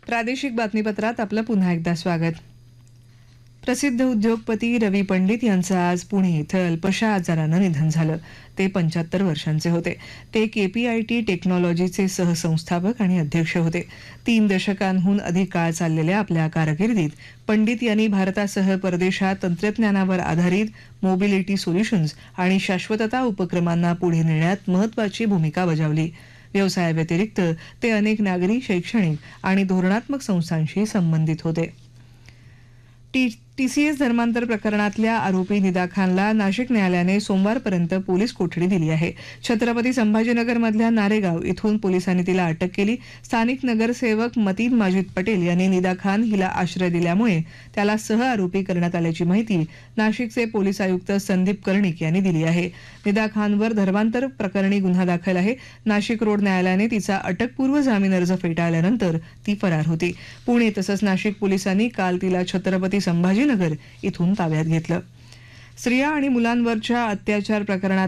प्रादेशिक बातमीपत्रात आपलं पुन्हा एकदा स्वागत. प्रसिद्ध उद्योगपती रवी पंडित यांचं आज पुणे इथं अल्पशा आजारानं निधन झालं. ते 75 वर्षांचे होते. ते KPIT टेक्नॉलॉजीचे सहसंस्थापक आणि अध्यक्ष होते. 3 दशकांहून अधिक काळ चाललेल्या आपल्या कारकिर्दीत पंडित यांनी भारतासह परदेशात तंत्रज्ञानावर आधारित मोबिलिटी सोल्युशन्स आणि शाश्वतता उपक्रमांना पुढे नेण्यात महत्त्वाची भूमिका बजावली. व्यवसायाव्यतिरिक्त ते अनेक नागरी, शैक्षणिक आणि धोरणात्मक संस्थांशी संबंधित होते. TCS धर्मांतर प्रकरणातल्या आरोपी निदा खानला नाशिक न्यायालयाने सोमवारपर्यंत पोलीस कोठडी दिली आहे. छत्रपती संभाजीनगरमधल्या नारेगाव इथून पोलिसांनी तिला अटक केली. स्थानिक नगरसेवक मतीन माजिद पटेल यांनी निदा खान हिला आश्रय दिल्यामुळे त्याला सह आरोपी करण्यात आल्याची माहिती नाशिकचे पोलीस आयुक्त संदीप कर्णिक यांनी दिली आहे. निदा खानवर धर्मांतर प्रकरणी गुन्हा दाखल आहे. नाशिक रोड न्यायालयाने तिचा अटकपूर्व जामीन अर्ज फेटाळल्यानंतर ती फरार होती. पुणे तसंच नाशिक पोलिसांनी काल तिला छत्रपती संभाजीनगर इथून ताब्यात घेतलं. स्त्रिया आणि मुलांवरच्या अत्याचार प्रकरणात